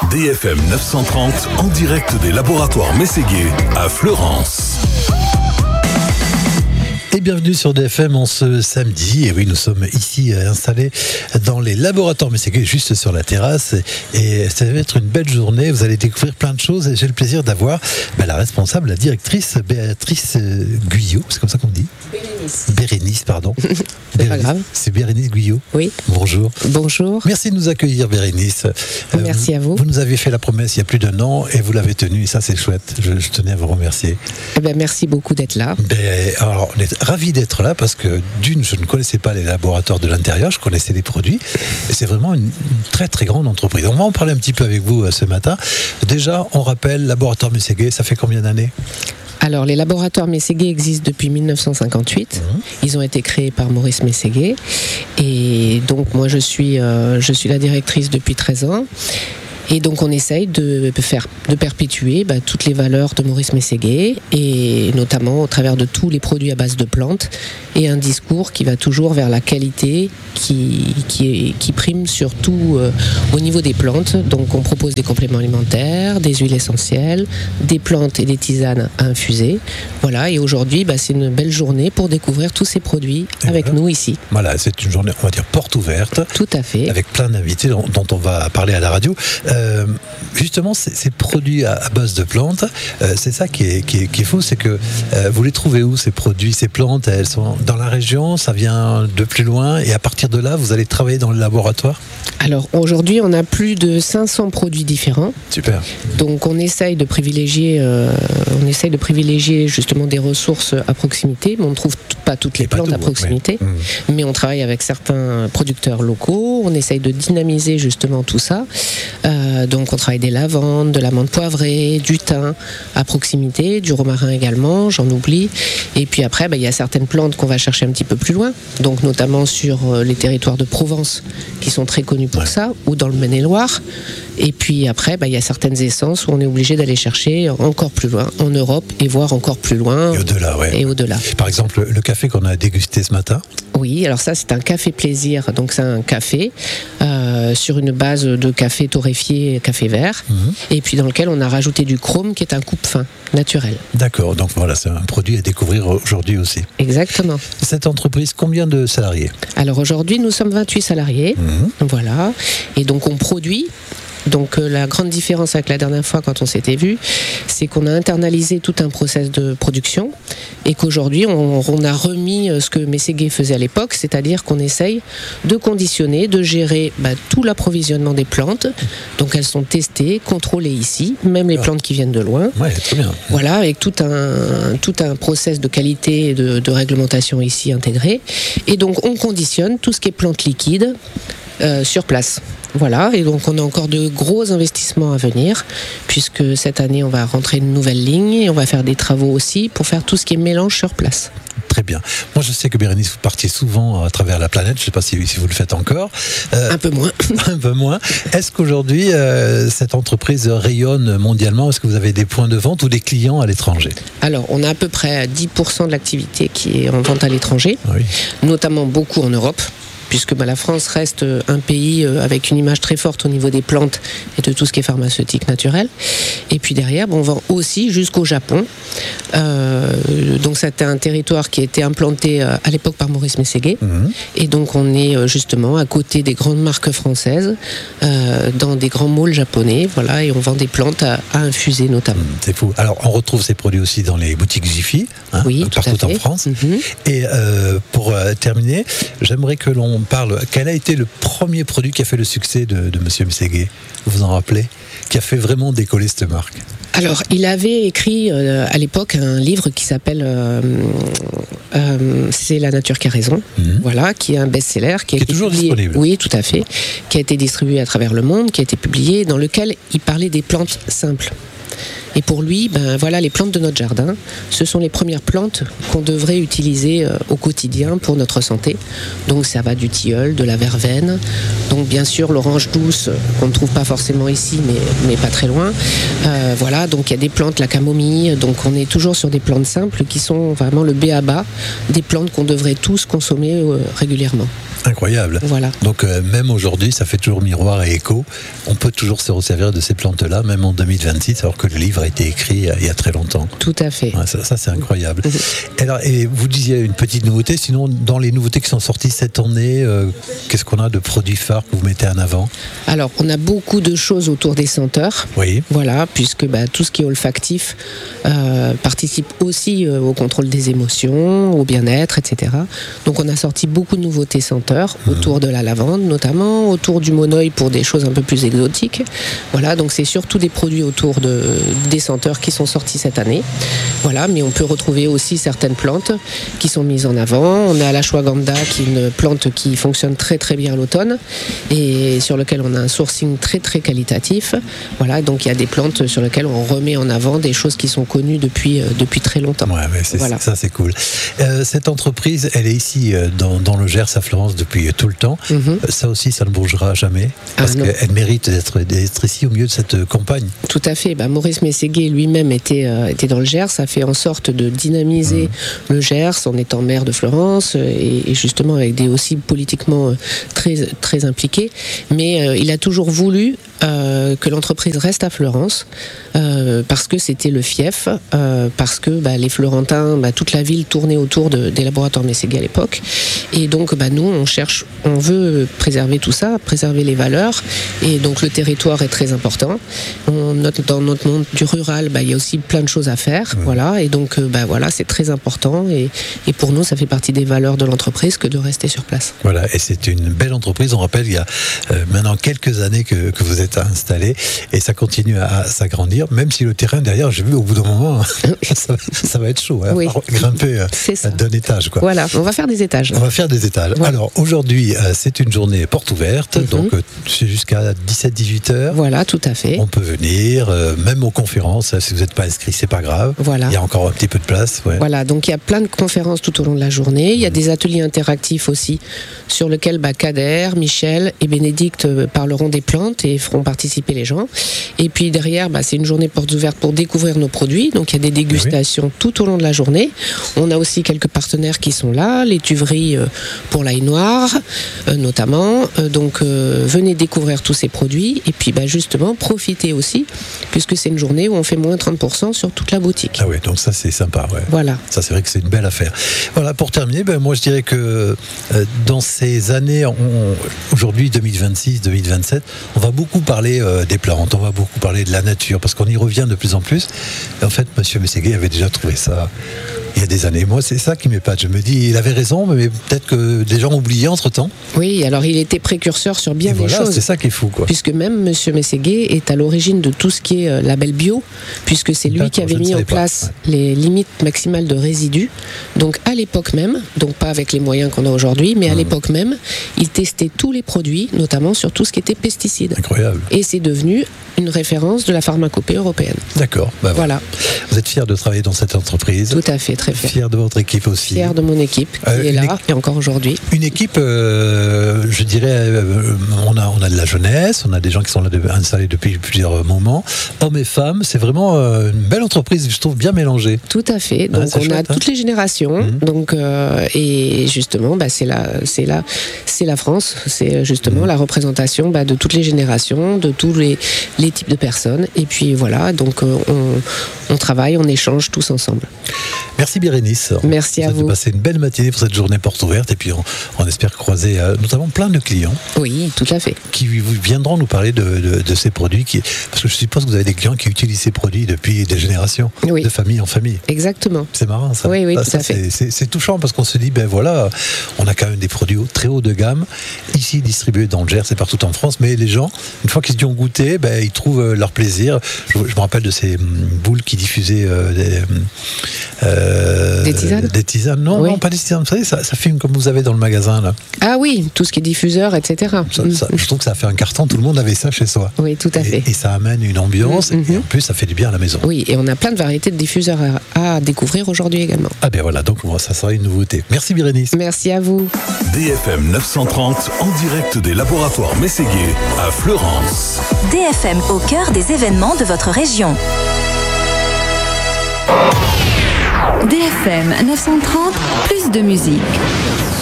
DFM 930 en direct des laboratoires Mességuet à Fleurance. Et bienvenue sur DFM en ce samedi. Et oui, nous sommes ici installés dans les laboratoires Mességuet, juste sur la terrasse. Et ça va être une belle journée. Vous allez découvrir plein de choses. Et j'ai le plaisir d'avoir la responsable, la directrice Béatrice Guyot. C'est comme ça qu'on dit ? Bérénice, pardon. C'est pas grave. C'est Bérénice Guyot. Oui. Bonjour. Bonjour. Merci de nous accueillir, Bérénice. Merci à vous. Vous nous aviez fait la promesse il y a plus d'un an et vous l'avez tenue. Et ça, c'est chouette. Je tenais à vous remercier. Eh bien, merci beaucoup d'être là. Alors, on est ravis d'être là parce que d'une, je ne connaissais pas les laboratoires de l'intérieur, je connaissais les produits. Et c'est vraiment une très très grande entreprise. On va en parler un petit peu avec vous ce matin. Déjà, on rappelle, Laboratoire Mességuet, ça fait combien d'années ? Alors, les laboratoires Mességuet existent depuis 1958. Ils ont été créés par Maurice Mességuet. Et donc, moi, je suis la directrice depuis 13 ans. Et donc, on essaye de perpétuer toutes les valeurs de Maurice Mességuet, et notamment au travers de tous les produits à base de plantes, et un discours qui va toujours vers la qualité, qui prime surtout au niveau des plantes. Donc, on propose des compléments alimentaires, des huiles essentielles, des plantes et des tisanes à infuser. Voilà, et aujourd'hui, c'est une belle journée pour découvrir tous ces produits avec nous ici. Voilà, c'est une journée, on va dire, porte ouverte. Tout à fait. Avec plein d'invités dont on va parler à la radio. Justement, ces produits à base de plantes, c'est ça qui est fou, c'est que vous les trouvez où, ces produits, ces plantes? Elles sont dans la région, ça vient de plus loin, et à partir de là, vous allez travailler dans le laboratoire? Alors aujourd'hui, on a plus de 500 produits différents. Super. Donc on essaye de privilégier justement des ressources à proximité, mais on ne trouve pas toutes les plantes à proximité. Mais on travaille avec certains producteurs locaux, on essaye de dynamiser justement tout ça. Donc on travaille des lavandes, de l'amande poivrée, du thym à proximité, du romarin également, j'en oublie. Et puis après, il y a certaines plantes qu'on va chercher un petit peu plus loin, donc notamment sur les territoires de Provence qui sont très connus pour ça, ou dans le Maine-et-Loire. Et puis après, il y a certaines essences où on est obligé d'aller chercher encore plus loin, en Europe, et voire encore plus loin. Et au-delà, Par exemple, le café qu'on a dégusté ce matin. Oui, alors ça, c'est un café plaisir. Donc c'est un café sur une base de café torréfié, café vert, et puis dans lequel on a rajouté du chrome, qui est un coupe-fin naturel. D'accord, donc voilà, c'est un produit à découvrir aujourd'hui aussi. Exactement. Cette entreprise, combien de salariés? Alors aujourd'hui, nous sommes 28 salariés. Voilà. Et donc on produit. Donc la grande différence avec la dernière fois quand on s'était vu, c'est qu'on a internalisé tout un process de production, et qu'aujourd'hui on a remis ce que Mességuet faisait à l'époque, c'est-à-dire qu'on essaye de conditionner, de gérer tout l'approvisionnement des plantes. Donc elles sont testées, contrôlées ici, même les plantes qui viennent de loin. Ouais, très bien. Voilà, avec tout un process de qualité et de réglementation ici intégré. Et donc on conditionne tout ce qui est plantes liquides sur place. Voilà, et donc on a encore de gros investissements à venir, puisque cette année on va rentrer une nouvelle ligne et on va faire des travaux aussi pour faire tout ce qui est mélange sur place. Très bien. Moi, je sais que Bérénice, vous partiez souvent à travers la planète. Je ne sais pas si vous le faites encore. Un peu moins. Un peu moins. Est-ce qu'aujourd'hui, cette entreprise rayonne mondialement? Est-ce que vous avez des points de vente ou des clients à l'étranger? Alors, on a à peu près 10% de l'activité qui est en vente à l'étranger, notamment beaucoup en Europe, puisque la France reste un pays avec une image très forte au niveau des plantes et de tout ce qui est pharmaceutique naturel. Et puis derrière, on vend aussi jusqu'au Japon. Donc c'était un territoire qui a été implanté à l'époque par Maurice Mességuet. Et donc on est justement à côté des grandes marques françaises, dans des grands malls japonais, voilà, et on vend des plantes à infuser notamment. C'est fou. Alors on retrouve ces produits aussi dans les boutiques Jiffy, partout en France. Et pour terminer, j'aimerais que l'on parle, quel a été le premier produit qui a fait le succès de Monsieur Mességuet? Vous vous en rappelez? Qui a fait vraiment décoller cette marque? Alors, il avait écrit à l'époque un livre qui s'appelle C'est la nature qui a raison, voilà, qui est un best-seller, qui est toujours disponible. Oui, tout à fait, qui a été distribué à travers le monde, qui a été publié, dans lequel il parlait des plantes simples. Et pour lui, les plantes de notre jardin, ce sont les premières plantes qu'on devrait utiliser au quotidien pour notre santé. Donc ça va du tilleul, de la verveine, donc bien sûr l'orange douce qu'on ne trouve pas forcément ici, mais pas très loin. Donc il y a des plantes, la camomille, donc on est toujours sur des plantes simples qui sont vraiment le b.a.-ba des plantes qu'on devrait tous consommer régulièrement. Incroyable. Voilà. Donc même aujourd'hui, ça fait toujours miroir et écho. On peut toujours se resservir de ces plantes-là, même en 2026, alors que le livre a été écrit il y a très longtemps. Tout à fait. Ouais, ça c'est incroyable. Alors, et vous disiez une petite nouveauté, sinon dans les nouveautés qui sont sorties cette année, qu'est-ce qu'on a de produits phares que vous mettez en avant? Alors, on a beaucoup de choses autour des senteurs. Oui. Voilà, puisque tout ce qui est olfactif participe aussi au contrôle des émotions, au bien-être, etc. Donc, on a sorti beaucoup de nouveautés senteurs autour de la lavande, notamment autour du monoeil pour des choses un peu plus exotiques. Voilà, donc c'est surtout des produits autour des senteurs qui sont sortis cette année. Voilà, mais on peut retrouver aussi certaines plantes qui sont mises en avant. On a l'ashwagandha, qui est une plante qui fonctionne très très bien à l'automne et sur lequel on a un sourcing très très qualitatif. Voilà, donc il y a des plantes sur lesquelles on remet en avant des choses qui sont connues depuis très longtemps. Ouais, mais voilà. Ça c'est cool. Cette entreprise, elle est ici dans le Gers à Florence depuis tout le temps. Ça aussi, ça ne bougera jamais parce qu'elle mérite d'être ici au milieu de cette campagne. Tout à fait. Maurice Mességué lui-même était dans le Gers, a fait en sorte de dynamiser le Gers en étant maire de Florence et justement avec des aussi politiquement très, très impliqués. Mais il a toujours voulu que l'entreprise reste à Florence parce que c'était le fief, parce que les Florentins, toute la ville tournait autour des laboratoires Mességué à l'époque. Et donc nous, on veut préserver tout ça, préserver les valeurs. Et donc le territoire est très important. On note dans notre monde du rural, il y a aussi plein de choses à faire. Voilà. Et donc voilà, c'est très important. Et pour nous, ça fait partie des valeurs de l'entreprise que de rester sur place. Voilà, et c'est une belle entreprise. On rappelle, il y a maintenant quelques années que vous êtes installé et ça continue à s'agrandir, même si le terrain derrière, j'ai vu au bout d'un moment, ça va être chaud, hein, oui. Grimper d'un étage. Quoi. Voilà, on va faire des étages. On va faire des étages. Voilà. Alors aujourd'hui, c'est une journée porte ouverte, donc c'est jusqu'à 17-18 heures. Voilà, tout à fait. On peut venir, même aux conférences, si vous n'êtes pas inscrit, c'est pas grave. Voilà. Il y a encore un petit peu de place. Ouais. Voilà, donc il y a plein de conférences tout au long de la journée. Il y a des ateliers interactifs aussi, sur lesquels Kader, Michel et Bénédicte parleront des plantes et feront participer les gens. Et puis derrière, c'est une journée portes ouvertes pour découvrir nos produits. Donc il y a des dégustations tout au long de la journée. On a aussi quelques partenaires qui sont là, les tuveries pour l'ail noir notamment. Donc venez découvrir tous ces produits et puis justement profitez aussi, puisque c'est une journée où on fait moins 30% sur toute la boutique. Ah oui, donc ça c'est sympa. Ouais. Voilà. Ça c'est vrai que c'est une belle affaire. Voilà, pour terminer, moi je dirais que dans ces années, aujourd'hui 2026-2027, on va beaucoup parler des plantes, on va beaucoup parler de la nature, parce qu'on y revient de plus en plus. Et en fait, M. Mességué avait déjà trouvé ça il y a des années. Moi, c'est ça qui m'épate. Je me dis, il avait raison, mais peut-être que des gens ont oublié entre-temps. Oui, alors il était précurseur sur bien des choses. C'est ça qui est fou, quoi. Puisque même M. Mességué est à l'origine de tout ce qui est label bio, puisque c'est lui qui avait mis en place les limites maximales de résidus. Donc à l'époque même, donc pas avec les moyens qu'on a aujourd'hui, mais à l'époque même, il testait tous les produits, notamment sur tout ce qui était pesticides. Incroyable. Et c'est devenu une référence de la pharmacopée européenne. D'accord. Voilà. Vous êtes fier de travailler dans cette entreprise? Tout à fait, très fier. Fier de votre équipe aussi? Fier de mon équipe qui est là et encore aujourd'hui. Une équipe, je dirais, on a de la jeunesse, on a des gens qui sont là installés depuis plusieurs moments. Hommes et femmes, c'est vraiment une belle entreprise, je trouve, bien mélangée. Tout à fait. Donc on a toutes les générations. Donc et justement, c'est la France. C'est justement la représentation de toutes les générations, de tous les types de personnes. Et puis voilà, donc on travaille, on échange tous ensemble. Merci Bérénice. Merci à vous. Vous avez passé une belle matinée pour cette journée porte ouverte et puis on espère croiser notamment plein de clients. Oui, tout à fait. Qui viendront nous parler de ces produits. Parce que je suppose que vous avez des clients qui utilisent ces produits depuis des générations, de famille en famille. Exactement. C'est marrant ça. Oui, tout à fait. C'est touchant parce qu'on se dit, voilà, on a quand même des produits très haut de gamme, ici distribués dans le Gers et partout en France, mais les gens, une fois qu'ils y ont goûté, ils trouvent leur plaisir. Je me rappelle de ces boules qui diffusaient des tisanes. Des tisanes, non, pas des tisanes. Vous savez, ça fume comme vous avez dans le magasin là. Ah oui, tout ce qui est diffuseur, etc. Je trouve que ça a fait un carton. Tout le monde avait ça chez soi. Oui, tout à fait. Et ça amène une ambiance. Et en plus, ça fait du bien à la maison. Oui, et on a plein de variétés de diffuseurs à découvrir aujourd'hui également. Ah ben voilà, donc ça sera une nouveauté. Merci Bérénice. Merci à vous. DFM 930 en direct des laboratoires Mességué à Florence. DFM au cœur des événements de votre région. DFM 930, plus de musique.